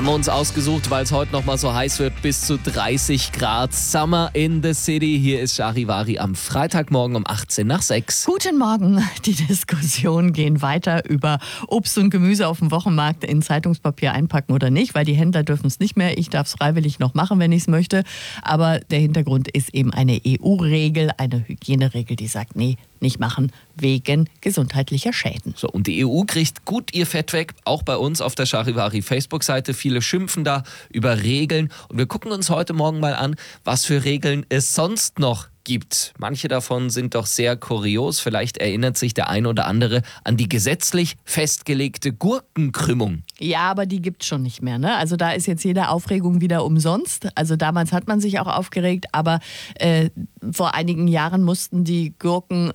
Haben wir uns ausgesucht, weil es heute noch mal so heiß wird, bis zu 30 Grad. Summer in the City. Hier ist Charivari am Freitagmorgen um 18:06. Guten Morgen. Die Diskussionen gehen weiter über Obst und Gemüse auf dem Wochenmarkt in Zeitungspapier einpacken oder nicht, weil die Händler dürfen es nicht mehr. Ich darf es freiwillig noch machen, wenn ich es möchte. Aber der Hintergrund ist eben eine EU-Regel, eine Hygieneregel, die sagt, nee, nicht machen, wegen gesundheitlicher Schäden. So, und die EU kriegt gut ihr Fett weg, auch bei uns auf der Charivari Facebook-Seite. Viele schimpfen da über Regeln. Und wir gucken uns heute Morgen mal an, was für Regeln es sonst noch gibt. Manche davon sind doch sehr kurios. Vielleicht erinnert sich der ein oder andere an die gesetzlich festgelegte Gurkenkrümmung. Ja, aber die gibt's schon nicht mehr, ne? Also da ist jetzt jede Aufregung wieder umsonst. Also damals hat man sich auch aufgeregt, aber vor einigen Jahren mussten die Gurken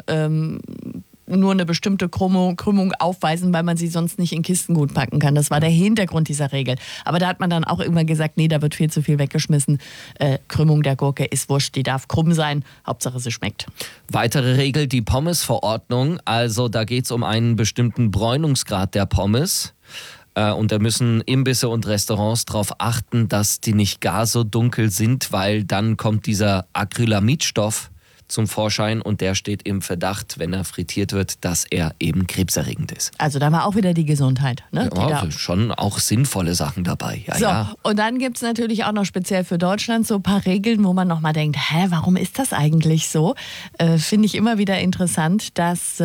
nur eine bestimmte Krümmung aufweisen, weil man sie sonst nicht in Kisten gut packen kann. Das war der Hintergrund dieser Regel. Aber da hat man dann auch irgendwann gesagt, nee, da wird viel zu viel weggeschmissen. Krümmung der Gurke ist wurscht, die darf krumm sein. Hauptsache sie schmeckt. Weitere Regel, die Pommesverordnung. Also da geht es um einen bestimmten Bräunungsgrad der Pommes. Und da müssen Imbisse und Restaurants darauf achten, dass die nicht gar so dunkel sind, weil dann kommt dieser Acrylamidstoff zum Vorschein und der steht im Verdacht, wenn er frittiert wird, dass er eben krebserregend ist. Also da war auch wieder die Gesundheit. Ne? Ja, schon auch sinnvolle Sachen dabei. Ja, so, ja. Und dann gibt es natürlich auch noch speziell für Deutschland so ein paar Regeln, wo man nochmal denkt, warum ist das eigentlich so? Finde ich immer wieder interessant, dass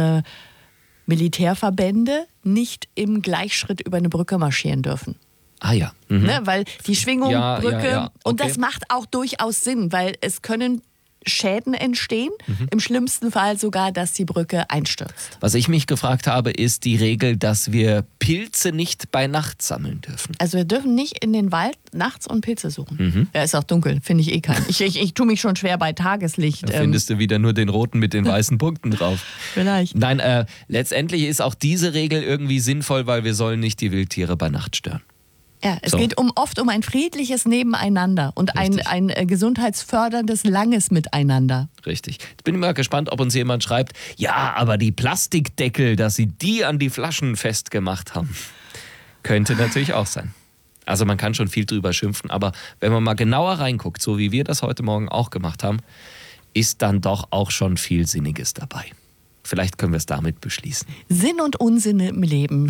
Militärverbände nicht im Gleichschritt über eine Brücke marschieren dürfen. Ah ja. Mhm. Ne? Weil die Schwingung, Brücke, ja. Okay. Und das macht auch durchaus Sinn, weil es können Schäden entstehen, im schlimmsten Fall sogar, dass die Brücke einstürzt. Was ich mich gefragt habe, ist die Regel, dass wir Pilze nicht bei Nacht sammeln dürfen. Also wir dürfen nicht in den Wald nachts und Pilze suchen. Ja, ist auch dunkel, finde ich eh keinen. Ich tue mich schon schwer bei Tageslicht. Da findest du wieder nur den roten mit den weißen Punkten drauf. Vielleicht. Nein, letztendlich ist auch diese Regel irgendwie sinnvoll, weil wir sollen nicht die Wildtiere bei Nacht stören. Ja, es geht oft um ein friedliches Nebeneinander und ein gesundheitsförderndes, langes Miteinander. Richtig. Jetzt bin ich mal gespannt, ob uns jemand schreibt, ja, aber die Plastikdeckel, dass sie die an die Flaschen festgemacht haben. Könnte natürlich auch sein. Also man kann schon viel drüber schimpfen, aber wenn man mal genauer reinguckt, so wie wir das heute Morgen auch gemacht haben, ist dann doch auch schon viel Sinniges dabei. Vielleicht können wir es damit beschließen. Sinn und Unsinn im Leben.